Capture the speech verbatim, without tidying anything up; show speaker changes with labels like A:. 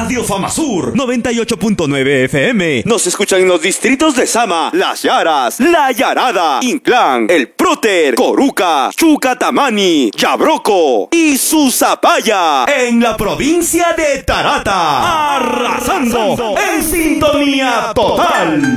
A: Radio Famasur noventa y ocho punto nueve F M. Nos escuchan en los distritos de Sama, Las Yaras, La Yarada, Inclán, El Próter, Coruca, Chucatamani, Yabroco y Susapaya. En la provincia de Tarata. Arrasando en sintonía total.